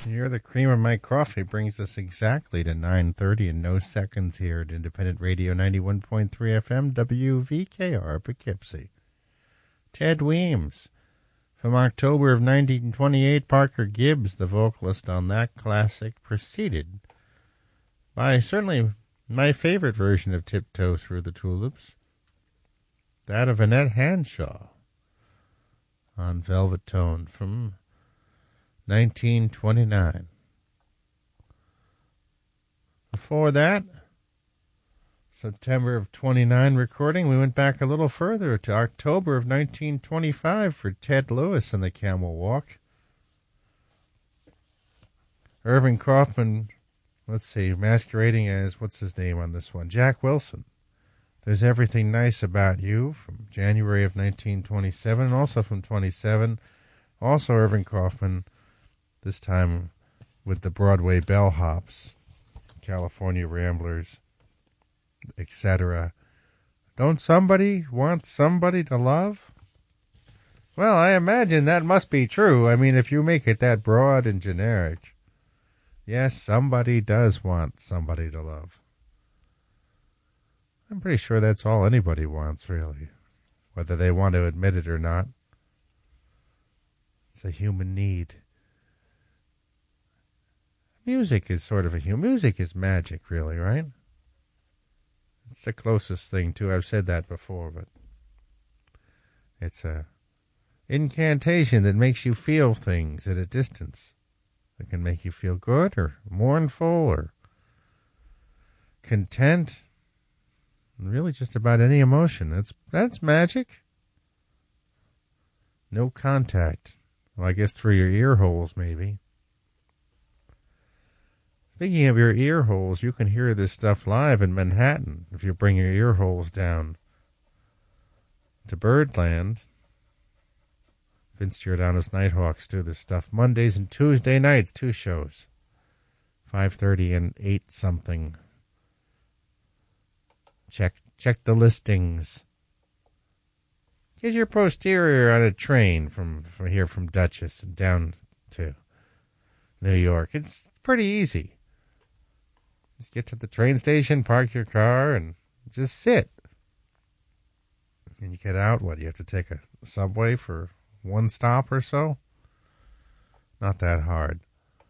You're the cream of my coffee brings us exactly to 9:30 and no seconds here at Independent Radio 91.3 FM WVKR Poughkeepsie. Ted Weems. From October of 1928, Parker Gibbs, the vocalist on that classic, preceded by certainly my favorite version of Tiptoe Through the Tulips, that of Annette Hanshaw on Velvet Tone from 1929. Before that, September of 29 recording, we went back a little further to October of 1925 for Ted Lewis and the Camel Walk. Irving Kaufman, let's see, masquerading as, what's his name on this one? Jack Wilson. There's Everything Nice About You from January of 1927, and also from 27. Also Irving Kaufman, this time with the Broadway Bellhops, California Ramblers, etc. Don't somebody want somebody to love? Well, I imagine that must be true. I mean, if you make it that broad and generic, yes, somebody does want somebody to love. I'm pretty sure that's all anybody wants, really, whether they want to admit it or not. It's a human need. Music is sort of music is magic, really, right? It's the closest thing to, I've said that before, but it's a incantation that makes you feel things at a distance. It can make you feel good or mournful or content. And really just about any emotion. That's magic. No contact. Well, I guess through your ear holes, maybe. Speaking of your ear holes, you can hear this stuff live in Manhattan if you bring your ear holes down to Birdland. Vince Giordano's Nighthawks do this stuff Mondays and Tuesday nights, 2 shows, 5:30 and 8 something. Check the listings. Get your posterior on a train from here from Dutchess down to New York. It's pretty easy. Just get to the train station, park your car, and just sit. And you get out, you have to take a subway for 1 stop or so? Not that hard.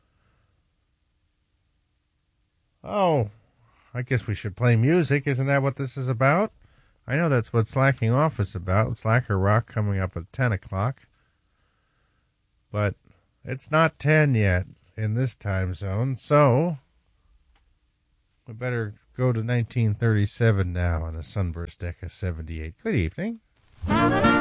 Oh, I guess we should play music. Isn't that what this is about? I know that's what Slacking Off is about. Slacker Rock coming up at 10 o'clock. But it's not 10 yet in this time zone, so we better go to 1937 now on a Sunburst Decca 78. Good evening.